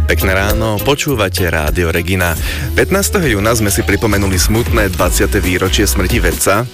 Pekné ráno, počúvate Rádio Regina. 15. júna sme si pripomenuli smutné 20. výročie smrti vedca,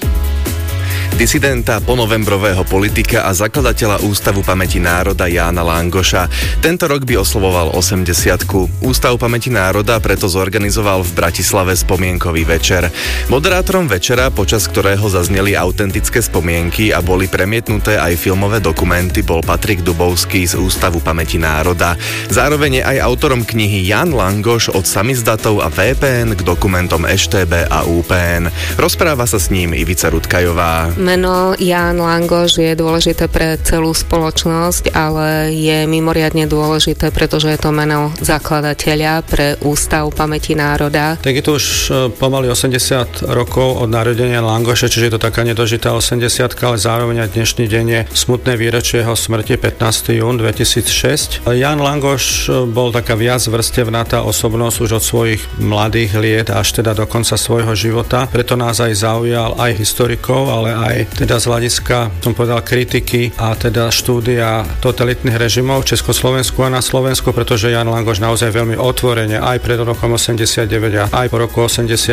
disidenta, ponovembrového politika a zakladateľa Ústavu pamäti národa Jána Langoša. Tento rok by oslovoval 80-ku. Ústav pamäti národa preto zorganizoval v Bratislave spomienkový večer. Moderátorom večera, počas ktorého zazneli autentické spomienky a boli premietnuté aj filmové dokumenty, bol Patrik Dubovský z Ústavu pamäti národa. Zároveň je aj autorom knihy Ján Langoš od samizdatov a VPN k dokumentom EŠTB a UPN. Rozpráva sa s ním Ivica Rutkajová. Meno Ján Langoš je dôležité pre celú spoločnosť, ale je mimoriadne dôležité, pretože je to meno zakladateľa pre Ústav pamäti národa. Tak je to už pomaly 80 rokov od narodenia Langoša, čiže je to taká nedožitá 80-ka, ale zároveň aj dnešný deň je smutné výročie jeho smrti, 15. jún 2006. Ján Langoš bol taká viac vrstevnatá osobnosť už od svojich mladých liet až teda do konca svojho života. Preto nás aj zaujal aj historikov, ale aj teda z hľadiska, som povedal, kritiky a teda štúdia totalitných režimov v Československu a na Slovensku, pretože Ján Langoš naozaj veľmi otvorene aj pred rokom 89 a aj po roku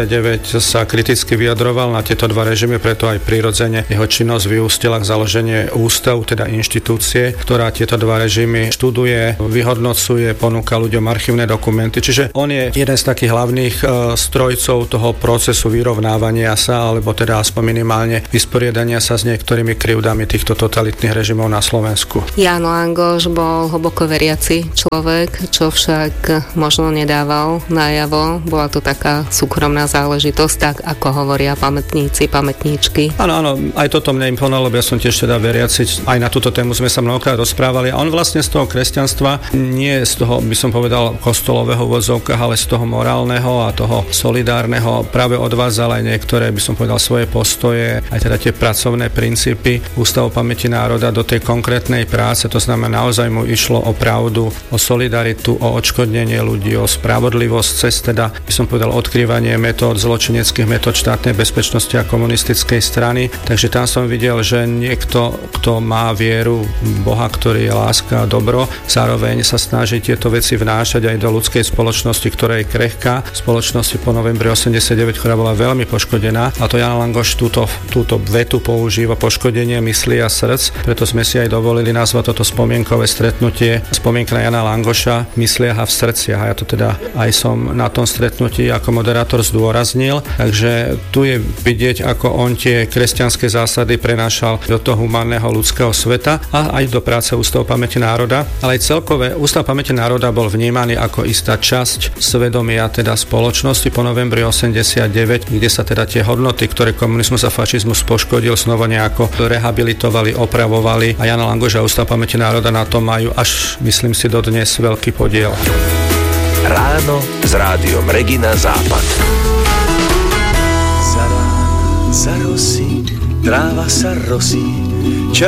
89 sa kriticky vyjadroval na tieto dva režimy, preto aj prirodzene jeho činnosť vyústila k založenie ústavu, teda inštitúcie, ktorá tieto dva režimy študuje, vyhodnocuje, ponúka ľuďom archívne dokumenty. Čiže on je jeden z takých hlavných strojcov toho procesu vyrovnávania sa, alebo teda aspoň minimálne vysporiadania sa s niektorými krivdami týchto totalitných režimov na Slovensku. Ján Langoš bol hlboko veriaci človek, čo však možno nedával najavo. Bola to taká súkromná záležitosť, tak ako hovoria pamätníci, pamätníčky. Áno, aj toto mne imponovalo, lebo ja som tiež teda veriaci. Aj na túto tému sme sa mnohokrát rozprávali. A on vlastne z toho kresťanstva, nie z toho, by som povedal, kostolového vozovka, ale z toho morálneho a toho solidárneho práve odvádzal aj niektoré, by som povedal, svoje postoje, aj teda tie pracovné princípy Ústavu pamäti národa do tej konkrétnej práce. To znamená, naozaj mu išlo o pravdu, o solidaritu, o odškodnenie ľudí, o spravodlivosť cez teda, by som povedal, odkrývanie metód, zločineckých metód štátnej bezpečnosti a komunistickej strany. Takže tam som videl, že niekto, kto má vieru Boha, ktorý je láska a dobro, zároveň sa snaží tieto veci vnášať aj do ľudskej spoločnosti, ktorá je krehká, spoločnosti po novembri 89, ktorá bola veľmi poškodená. A to Ján Langoš túto vetu používa, poškodenie mysli a srdc, preto sme si aj dovolili nazvať toto spomienkové stretnutie spomienka na Jána Langoša v mysliach a v srdciach. A ja to teda aj som na tom stretnutí ako moderátor zdôraznil, takže tu je vidieť, ako on tie kresťanské zásady prenášal do toho humánneho ľudského sveta a aj do práce Ústavu pamäti národa, ale aj celkové Ústav pamäti národa bol vnímaný ako istá časť svedomia teda spoločnosti po novembri 89, kde sa teda tie hodnoty, ktoré komunizmus a fašizmus poškodil, znova nejako rehabilitovali, opravovali a Ján Langoš a Ústav pamäti národa na tom majú až, myslím si, dodnes veľký podiel. Ráno s Rádiom Regina Západ. Za rosy, tráva sa rosí,